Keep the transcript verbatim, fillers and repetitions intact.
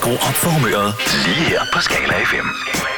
Skru op for humøret lige her på Skala F M.